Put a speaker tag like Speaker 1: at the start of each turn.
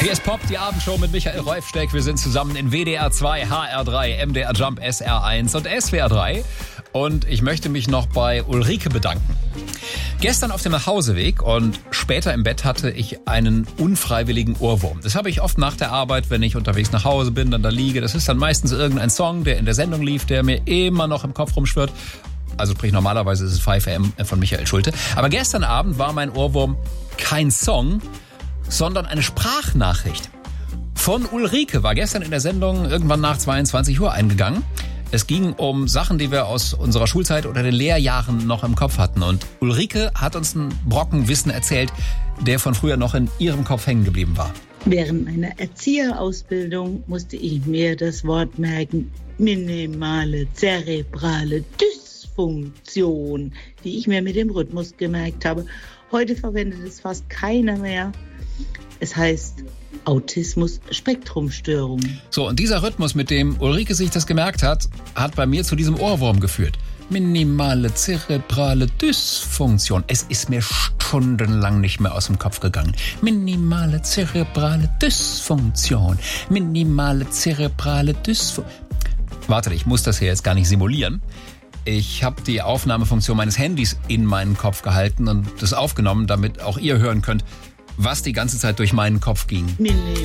Speaker 1: Hier ist Pop, die Abendshow mit Michael Reufsteck. Wir sind zusammen in WDR 2, HR 3, MDR Jump, SR 1 und SWR 3. Und ich möchte mich noch bei Ulrike bedanken. Gestern auf dem Nachhauseweg und später im Bett hatte ich einen unfreiwilligen Ohrwurm. Das habe ich oft nach der Arbeit, wenn ich unterwegs nach Hause bin, dann da liege. Das ist dann meistens irgendein Song, der in der Sendung lief, der mir immer noch im Kopf rumschwirrt. Also sprich, normalerweise ist es 5 AM von Michael Schulte. Aber gestern Abend war mein Ohrwurm kein Song, sondern eine Sprachnachricht von Ulrike. War gestern in der Sendung irgendwann nach 22 Uhr eingegangen. Es ging um Sachen, die wir aus unserer Schulzeit oder den Lehrjahren noch im Kopf hatten. Und Ulrike hat uns einen Brocken Wissen erzählt, der von früher noch in ihrem Kopf hängen geblieben war.
Speaker 2: Während meiner Erzieherausbildung musste ich mir das Wort merken, minimale zerebrale Dysfunktion, die ich mir mit dem Rhythmus gemerkt habe. Heute verwendet es fast keiner mehr. Es heißt Autismus-Spektrumstörung.
Speaker 1: So, und dieser Rhythmus, mit dem Ulrike sich das gemerkt hat, hat bei mir zu diesem Ohrwurm geführt. Minimale zerebrale Dysfunktion. Es ist mir stundenlang nicht mehr aus dem Kopf gegangen. Minimale zerebrale Dysfunktion. Minimale zerebrale Dysfunktion. Warte, ich muss das hier jetzt gar nicht simulieren. Ich habe die Aufnahmefunktion meines Handys in meinen Kopf gehalten und das aufgenommen, damit auch ihr hören könnt, was die ganze Zeit durch meinen Kopf ging.